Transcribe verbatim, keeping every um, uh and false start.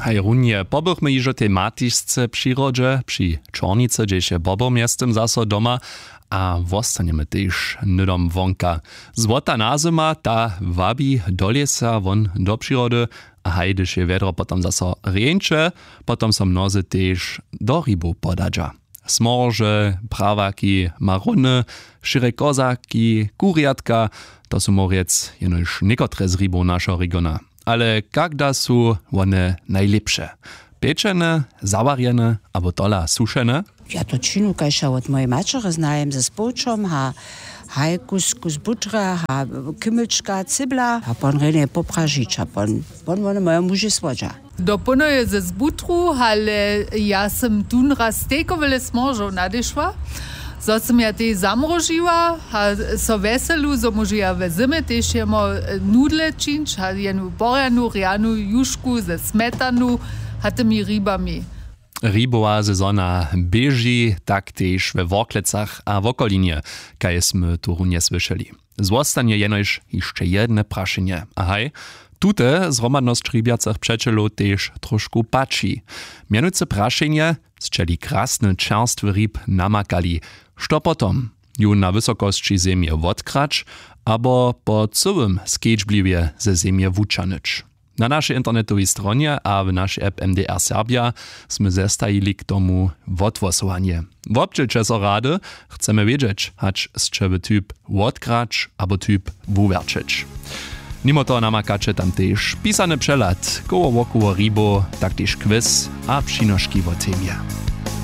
Hej runie, pobychmy iżo tematiczce przyrodzie, przy Czornice, gdzie się bobom jestem zaso doma, a wostaniemy też nydom wonka. Złota nazima ta wabi do lesa won do przyrody, a hajdy się wiadro potom zaso rieńcze, potom są nozy też do rybu podadża. Smorze, prawaki, maruny, szyre kozaki, kuriatka, to są moriec jenoż niekotre z rybą naszego regiona. Ale kagda są one najlepsze? Pieczene, zawarjene, albo tola suszene? Ja to činu, kaj še od moje mačere znajem ze spočom, ha hajkus, kus butra, ha kymilčka, cibla, a pon rene popražič, a pon, pon one moje muži svodža. Doponuję ze zbutru, ale ja sam tun raz stekowyle smożą nadeszła. So sam ja te zamrožiła, a so weselu, so może ja we zimy też jemo nudle činč, a jenu borjanu, rianu, juszku ze smetanu, hatte mi ribami. Rybowa sezona bieži, tak też we Worklecach a w okolinie, kajesmy tu runie słyszeli. Zostanie jenoż jeszcze jedne praszenie. Ahaj, tute zromadność rybiacych przeczelów też troszkę patrzi. Mianujce praszenie zczeli krasne czerstwe ryb namakali. Što potom? Ju na wysokości ziemie odkracz, abo po całym skiečbliwie ze ziemie wuczanyć. Na naszej internetowej stronie a w naszej app M D R Serbia sme zestajili k tomu odgłosowanie. W obczycie so rady chcemy wiedzieć, hacz z czego typ odkracz, abo typ wuwerczyć. Mimo to namakacie tam też pisany przelat, koło wokół rybo, tak też quiz a przynoszki w temie.